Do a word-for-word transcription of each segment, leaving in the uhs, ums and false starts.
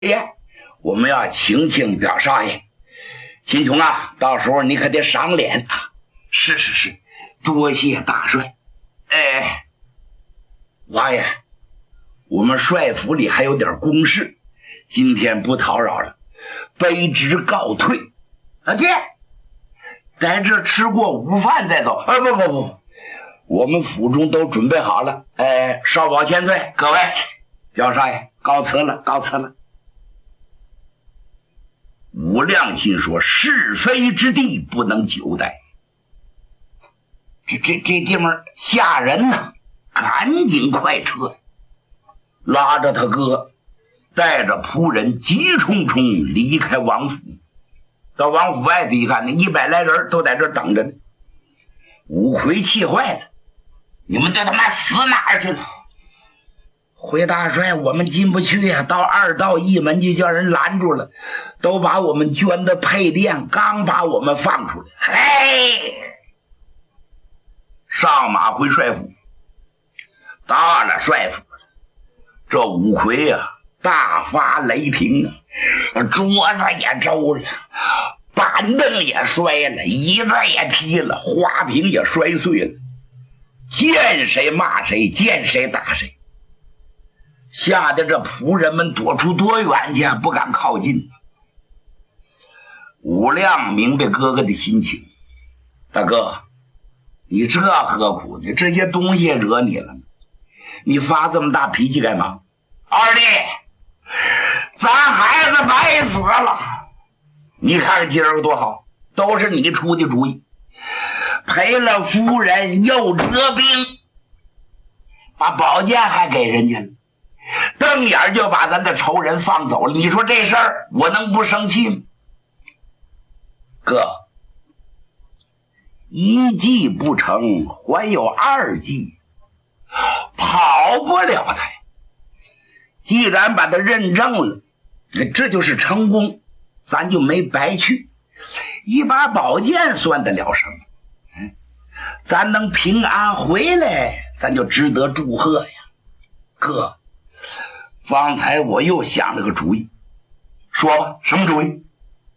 爷，我们要请请表少爷。秦琼啊，到时候你可得赏脸啊！ 是是是， 多谢大帅。哎，王爷，我们帅府里还有点公事，今天不讨扰了，卑职告退。啊，爹，在这吃过午饭再走。啊，不不不，我们府中都准备好了。哎，少保千岁，各位，表少爷告辞了，告辞了。吴亮心说：“是非之地不能久待，这这这地方吓人呐，赶紧快撤！”拉着他哥，带着仆人急冲冲离开王府。到王府外边一看，那一百来人都在这等着呢。五魁气坏了：“你们这他妈死哪儿去了？”回大帅，我们进不去呀、啊！到二道一门就叫人拦住了，都把我们捐的配殿，刚把我们放出来。嘿，上马回帅府，到了帅府了，这五魁呀、啊，大发雷霆啊！桌子也周了，板凳也摔了，椅子也踢了，花瓶也摔碎了，见谁骂谁，见谁打谁。吓得这仆人们躲出多远去，不敢靠近。武亮明白哥哥的心情，大哥，你这何苦呢？这些东西惹你了，你发这么大脾气干嘛？二弟，咱孩子白死了。你看看今儿个多好，都是你出的主意，赔了夫人又折兵，把宝剑还给人家了，瞪眼就把咱的仇人放走了。你说这事儿我能不生气吗？哥，一计不成还有二计，跑不了他。既然把他认证了，这就是成功，咱就没白去。一把宝剑算得了什么？嗯，咱能平安回来，咱就值得祝贺呀。哥，方才我又想了个主意。说吧，什么主意？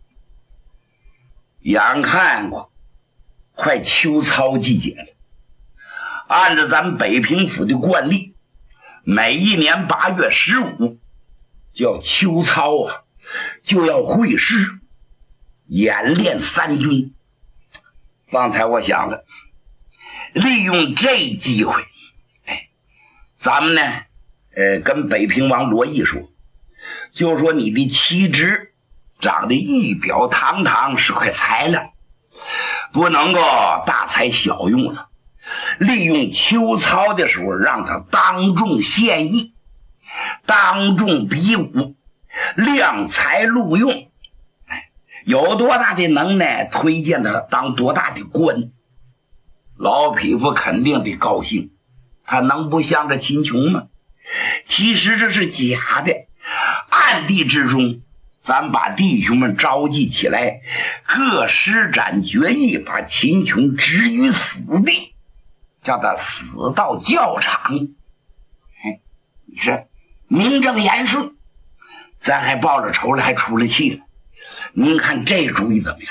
眼看过快秋操季节了，按照咱北平府的惯例，每一年八月十五叫秋操啊，就要会师演练三军。方才我想了，利用这机会，哎，咱们呢呃，跟北平王罗毅说，就说你的妻侄长得仪表堂堂，是块材料，不能够大材小用了。利用秋操的时候，让他当众献艺，当众比武，量才录用。哎，有多大的能耐，推荐他当多大的官。老匹夫肯定得高兴，他能不向着秦琼吗？其实这是假的，暗地之中咱把弟兄们召集起来，各施展绝艺，把秦琼置于死地，叫他死到教场。哎，你这名正言顺，咱还报了仇了，还出了气了。您看这主意怎么样？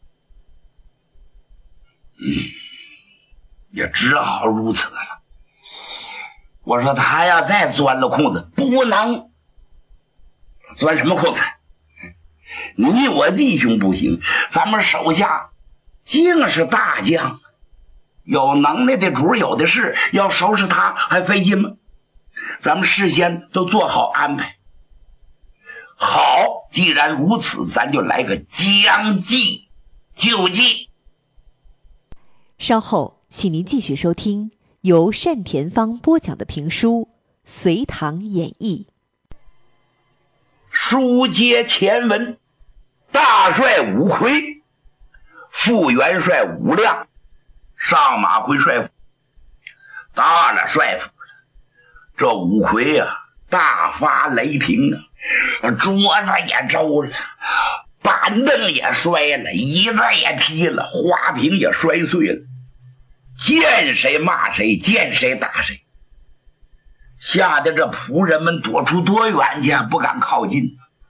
嗯，也只好如此了。我说他要再钻了空子，不能。钻什么空子？你我弟兄不行，咱们手下竟是大将，有能耐的主有的是，要收拾他还费劲吗？咱们事先都做好安排。好，既然如此，咱就来个将计就计。 稍后请您继续收听由单田芳播讲的评书《隋唐演义》。 书接前文，大帅五魁，副元帅武亮上马回帅府。到了帅府了，这五魁啊，大发雷霆啊，桌子也周了，板凳也摔了，椅子也踢了，花瓶也摔碎了，见谁骂谁，见谁打谁。吓得这仆人们躲出多远去，不敢靠近。